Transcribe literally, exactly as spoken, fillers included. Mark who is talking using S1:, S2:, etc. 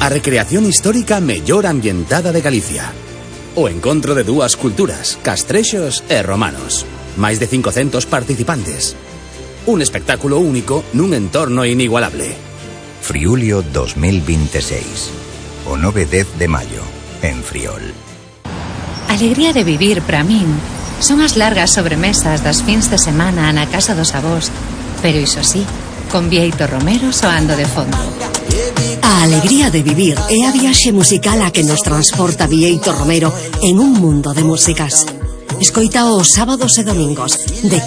S1: A recreación histórica mellor ambientada de Galicia. O encontro de dúas culturas, castrexos e romanos. Máis de cincocentos participantes. Un espectáculo único nun entorno inigualable.
S2: Friulio dos mil veintiséis. O nove e dez de maio, en Friol.
S3: A alegría de vivir, para min, son as largas sobremesas das fins de semana na casa dos avós, pero iso sí, con Bieito Romero soando de fondo.
S4: A alegría de vivir é a viaxe musical a que nos transporta Bieito Romero en un mundo de músicas. Escoita os sábados e domingos de